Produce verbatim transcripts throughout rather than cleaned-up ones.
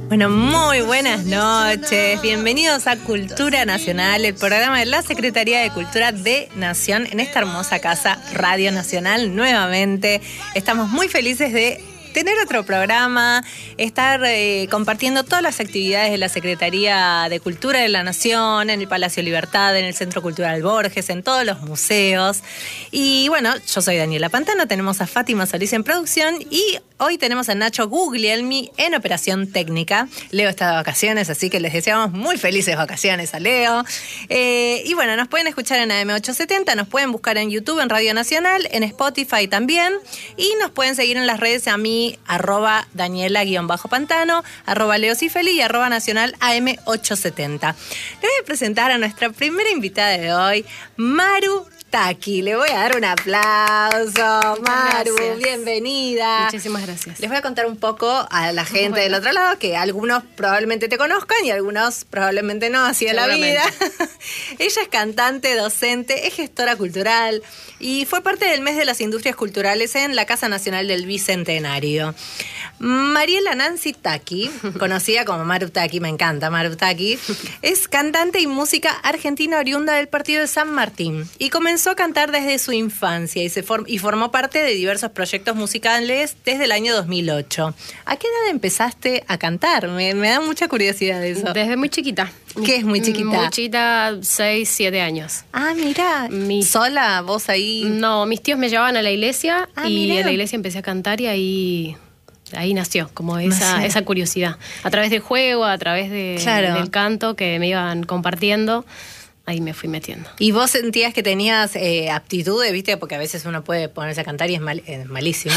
Bueno, muy buenas noches. Bienvenidos a Cultura Nacional, el programa de la Secretaría de Cultura de Nación en esta hermosa casa Radio Nacional. Nuevamente estamos muy felices de tener otro programa, estar eh, compartiendo todas las actividades de la Secretaría de Cultura de la Nación, en el Palacio Libertad, en el Centro Cultural Borges, en todos los museos. Y bueno, yo soy Daniela Pantano, tenemos a Fátima Solís en producción y hoy tenemos a Nacho Guglielmi en operación técnica. Leo está de vacaciones, así que les deseamos muy felices vacaciones a Leo. Eh, y bueno, nos pueden escuchar en A M ochocientos setenta, nos pueden buscar en YouTube, en Radio Nacional, en Spotify también, y nos pueden seguir en las redes a mí, arroba Daniela-Pantano, arroba Leo Cifeli y arroba Nacional A M ochocientos setenta. Le voy a presentar a nuestra primera invitada de hoy, Maru Taki. Le voy a dar un aplauso. Maru, gracias. Bienvenida. Muchísimas gracias. Les voy a contar un poco a la gente bueno. del otro lado, que algunos probablemente te conozcan y algunos probablemente no, así de la vida. Ella es cantante, docente, es gestora cultural y fue parte del mes de las industrias culturales en la Casa Nacional del Bicentenario. Mariela Nancy Taki, conocida como Maru Taki, me encanta Maru Taki, es cantante y música argentina oriunda del partido de San Martín y comenzó a cantar desde su infancia y, se form- y formó parte de diversos proyectos musicales desde el año dos mil ocho. ¿A qué edad empezaste a cantar? Me, me da mucha curiosidad eso. Desde muy chiquita. ¿Qué es muy chiquita? Muy chiquita, seis, siete años. Ah, mira, Mi- ¿sola vos ahí? No, mis tíos me llevaban a la iglesia Ah, y mirá. en la iglesia empecé a cantar y ahí, ahí nació como esa, Nació. esa curiosidad. A través del juego, a través de, Claro. del canto que me iban compartiendo, ahí me fui metiendo. ¿Y vos sentías que tenías eh, aptitudes, viste? Porque a veces uno puede ponerse a cantar y es, mal, es malísimo.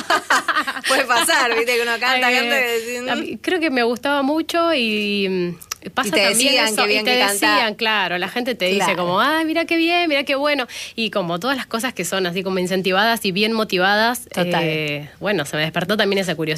Puede pasar, viste, que uno canta, Eh, canta y decís, a "Mm". mí creo que me gustaba mucho y mm, pasa Y te también decían eso, qué bien y te que decían, cantás. claro, la gente te Claro. dice como, ay, mira qué bien, mira qué bueno, y como todas las cosas que son así como incentivadas y bien motivadas, Total. eh, bueno, se me despertó también esa curiosidad.